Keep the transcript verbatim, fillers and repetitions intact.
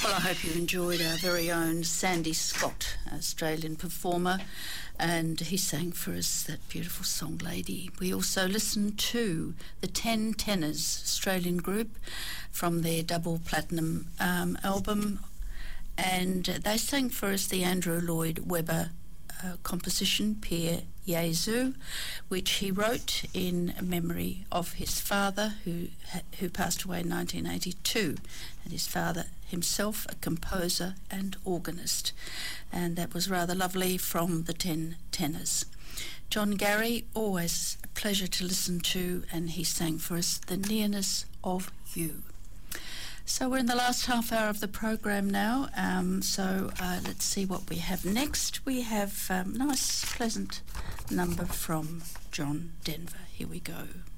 Well, I hope you enjoyed our very own Sandy Scott, Australian performer, and he sang for us that beautiful song, Lady. We also listened to the Ten Tenors, Australian group, from their double platinum um, album, and they sang for us the Andrew Lloyd Webber uh, composition, Pierre Jesu, which he wrote in memory of his father, who who passed away in nineteen eighty-two, and his father himself a composer and organist, and that was rather lovely from the Ten Tenors. John Gary, always a pleasure to listen to, and he sang for us The Nearness of You. So we're in the last half hour of the program now, um, so uh, let's see what we have next. We have a um, nice, pleasant number from John Denver. Here we go.